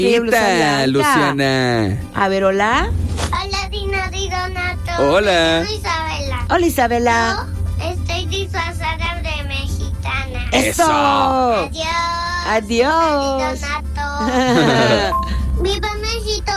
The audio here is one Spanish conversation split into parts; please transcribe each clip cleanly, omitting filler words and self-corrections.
Luciana. A ver, hola. Hola, Dina y Donato. Hola. Soy Isabela. Hola, Isabela. Yo estoy disfrazada de mexicana. ¡Eso! Adiós. Donato. ¡Viva México!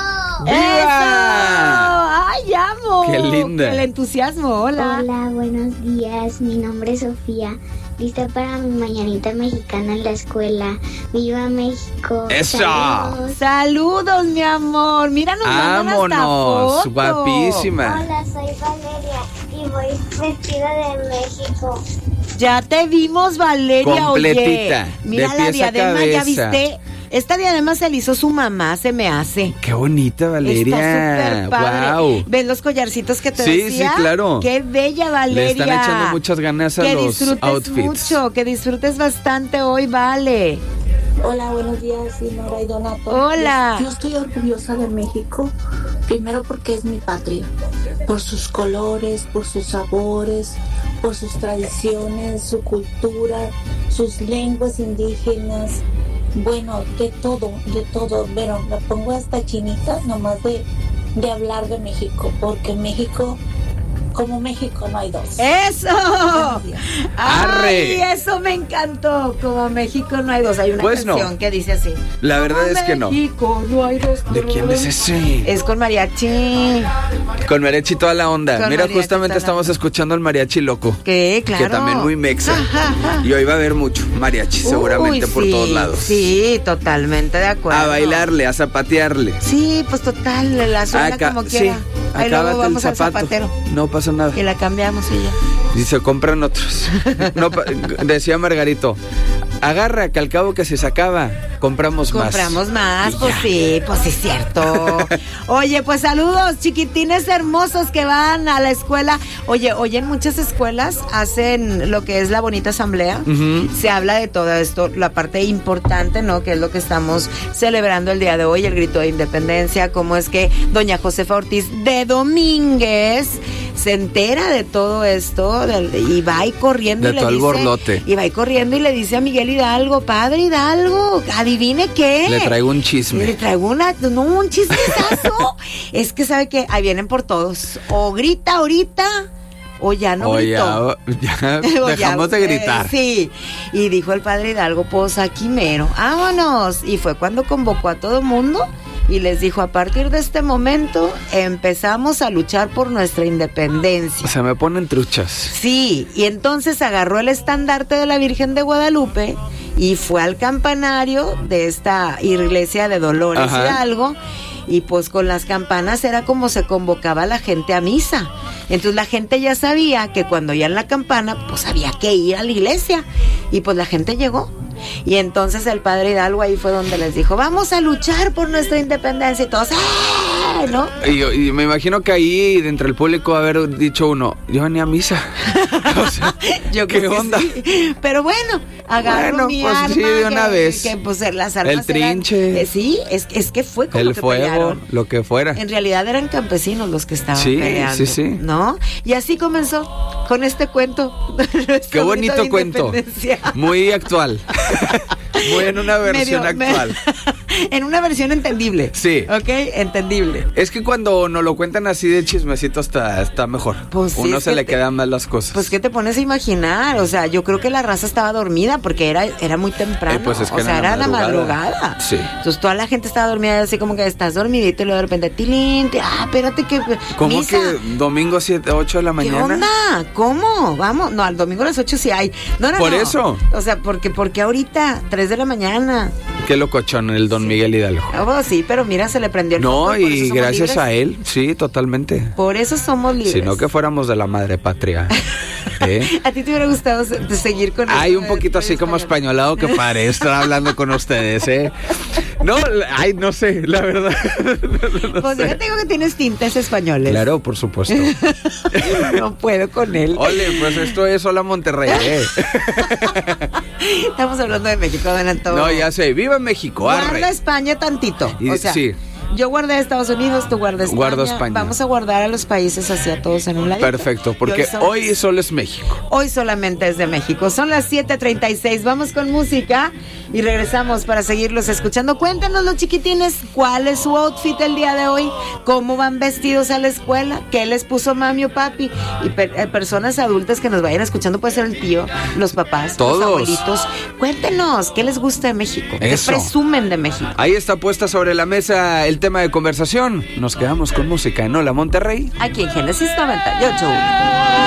¡Eso! ¡Ay, amo! ¡Qué linda! El entusiasmo, hola. Hola, buenos días. Mi nombre es Sofía. Lista para mi mañanita mexicana en la escuela. ¡Viva México! ¡Eso! Saludos, mi amor. Mira, nos mandan hasta ¡Vámonos! fotos. Guapísima. Hola, soy Valeria y voy vestida de México. Ya te vimos, Valeria. Completita, Oye, mira de la pies a diadema, ¿ya cabeza. viste? Esta diadema se la hizo su mamá, se me hace. ¡Qué bonita, Valeria! Está súper padre. ¡Wow! ¿Ves los collarcitos que te Sí, decía? sí, claro. ¡Qué bella, Valeria! Le están echando muchas ganas a que los disfrutes outfits. mucho, que disfrutes bastante hoy, Vale. Hola, buenos días, Dinora y Donato. Hola. Yo estoy orgullosa de México, primero porque es mi patria, por sus colores, por sus sabores, por sus tradiciones, su cultura, sus lenguas indígenas, bueno, de todo, pero me pongo hasta chinita nomás de hablar de México, porque México, como México no hay dos. ¡Eso! ¡Ay, ¡Arre! eso me encantó! Como México no hay dos. Hay una Pues no. canción que dice así. La verdad Como es que no. México no hay dos. ¿De quién es ese? Es con mariachi. Con mariachi toda la onda. Con Mira, mariachi justamente toda la estamos escuchando el mariachi loco. ¿Qué? Claro. Que también muy mexa. Ajá. Y hoy va a haber mucho mariachi, seguramente Uy, por sí, todos lados. Sí, totalmente de acuerdo. A bailarle, a zapatearle. Sí, pues total, la suena como quiera. Ahí luego acábate el vamos al zapato. zapatero No pasa nada. y la cambiamos y ya. Y se compran otros. No, decía Margarito, agarra que al cabo que se acaba, compramos más. Compramos más, Y pues ya. sí, es cierto. Oye, pues saludos, chiquitines hermosos que van a la escuela. Oye, en muchas escuelas hacen lo que es la bonita asamblea. Ujú. Se habla de todo esto, la parte importante, ¿no? Que es lo que estamos celebrando el día de hoy, el grito de independencia, cómo es que doña Josefa Ortiz de Domínguez se entera de todo esto y va ahí corriendo De y le todo el dice, borlote. y va ahí corriendo y le dice a Miguel Hidalgo, padre Hidalgo, adivine qué. Le traigo un Le chisme. traigo un chismesazo. Es que sabe que ahí vienen por todos. O grita ahorita, o ya no O gritó. ya O ya, dejamos de gritar. sí. Y dijo el padre Hidalgo, pues aquí mero, vámonos. Y fue cuando convocó a todo mundo y les dijo, a partir de este momento empezamos a luchar por nuestra independencia. Se me ponen truchas. Sí, y entonces agarró el estandarte de la Virgen de Guadalupe y fue al campanario de esta iglesia de Dolores Ajá. Hidalgo, y pues con las campanas era como se convocaba a la gente a misa. Entonces la gente ya sabía que cuando oían la campana, pues había que ir a la iglesia, y pues la gente llegó. Y entonces el padre Hidalgo ahí fue donde les dijo, vamos a luchar por nuestra independencia, y todos, ¡eh! ¿No? Y me imagino que ahí, de entre el público, haber dicho uno, yo venía a misa. O sea, Yo ¿qué creo que onda? sí. Pero bueno, agarro Bueno, mi pues arma. sí, de una vez. Que pues las armas El trinche. eran, sí, es que fue como El que fuego, pelearon. lo que fuera. En realidad eran campesinos los que estaban Sí, peleando. sí, sí. ¿No? Y así comenzó con este cuento. Qué bonito cuento. Muy actual. Muy en una versión actual. En una versión entendible. Sí. ¿Ok? Entendible. Es que cuando nos lo cuentan así de chismecito está mejor. Pues sí, Uno es se que le quedan mal las cosas. Pues, ¿qué te pones a imaginar? O sea, yo creo que la raza estaba dormida porque era muy temprano. Pues es que o sea, era la madrugada. madrugada. Sí. Entonces, toda la gente estaba dormida, así como que estás dormidito y luego de repente, tilín, espérate que... ¿Cómo misa. que domingo 8 de la ¿Qué mañana? onda? ¿Cómo? Vamos. No, al domingo a las 8 sí hay. No. Por eso. O sea, porque ahorita, 3 de la mañana. Qué locochón el don Miguel Hidalgo. Oh, sí, pero mira, se le prendió el foco No, por eso y somos gracias libres. a él, sí, totalmente. Por eso somos libres. Si no que fuéramos de la madre patria. ¿Eh? ¿A ti te hubiera gustado seguir con Hay esto un de- poquito de así como español? españolado que parece estar hablando con ustedes, ¿eh? No, no sé, la verdad. No Pues sé. yo te digo que tienes tintes españoles. Claro, por supuesto. No puedo con él. Ole, pues esto es Hola Monterrey, ¿eh? Estamos hablando de México, don Antonio. No, ya sé, ¡viva México! Guarda ¡Arre! España tantito. Y- o sea, sí. Yo guardé a Estados Unidos, tú guardas España. Guardo España. Vamos a guardar a los países así a todos en un ladito. Perfecto, porque hoy solo es México. Hoy solamente es de México. Son las 7:36. Vamos con música y regresamos para seguirlos escuchando. Cuéntenos, los chiquitines, ¿cuál es su outfit el día de hoy? ¿Cómo van vestidos a la escuela? ¿Qué les puso mami o papi? Y personas adultas que nos vayan escuchando, puede ser el tío, los papás, todos, los abuelitos. Cuéntenos, ¿qué les gusta de México? Eso. ¿Qué presumen de México? Ahí está puesta sobre la mesa el tema de conversación. Nos quedamos con música en Hola Monterrey. Aquí en Génesis 98.1.